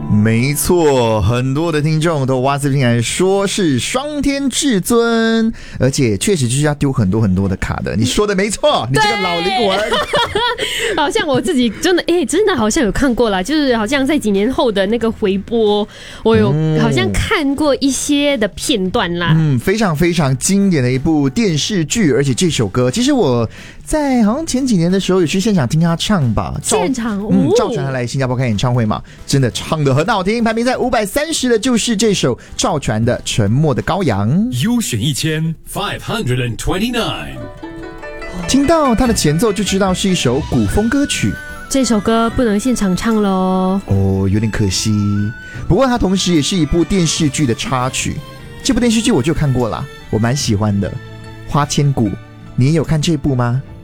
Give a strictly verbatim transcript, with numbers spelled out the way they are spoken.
没错，很多的听众都挖私进来说是双天至尊，而且确实就是要丢很多很多的卡的。你说的没错，你这个老灵魂。 好像我自己真的，哎、欸，真的好像有看过啦，就是好像在几年后的那个回播，我有好像看过一些的片段啦。 嗯，非常非常经典的一部电视剧，而且这首歌其实我在好像前几年的时候有去现场听他唱吧， 现场， 嗯，赵传还来新加坡开演唱会嘛，真的唱得很好听，排名在五百三十的就是这首赵传的《沉默的羔羊》。 优选一千 five hundred twenty-nine， 听到它的前奏就知道是一首古风歌曲。 这首歌不能现场唱咯， 哦，有点可惜。不过它同时也是一部电视剧的插曲，这部电视剧我就看过啦，我蛮喜欢的。花千骨，你也有看这部吗？